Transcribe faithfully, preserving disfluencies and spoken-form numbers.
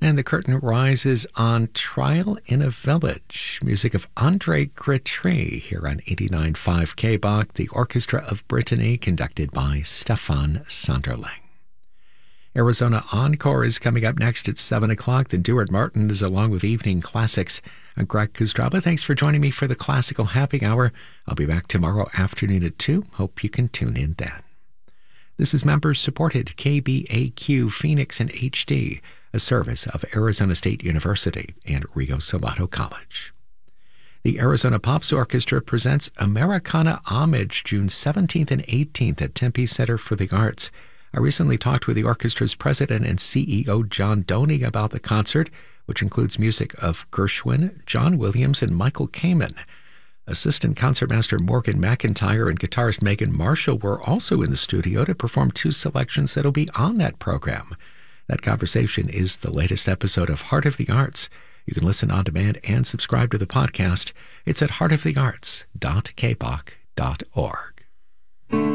And the curtain rises on Trial in a Village, music of Andre Gretry here on eighty-nine point five K B O C, the Orchestra of Brittany, conducted by Stefan Sonderling. Arizona Encore is coming up next at seven o'clock. The Duart Martin is along with Evening Classics. I'm Greg Kustraba. Thanks for joining me for the Classical Happy Hour. I'll be back tomorrow afternoon at two. Hope you can tune in then. This is members-supported K B A Q Phoenix in H D, a service of Arizona State University and Rio Salado College. The Arizona Pops Orchestra presents Americana Homage June seventeenth and eighteenth at Tempe Center for the Arts. I recently talked with the orchestra's president and C E O, John Doney, about the concert, which includes music of Gershwin, John Williams, and Michael Kamen. Assistant Concertmaster Morgan McIntyre and guitarist Megan Marshall were also in the studio to perform two selections that'll be on that program. That conversation is the latest episode of Heart of the Arts. You can listen on demand and subscribe to the podcast. It's at heart of the arts dot k b o c dot org.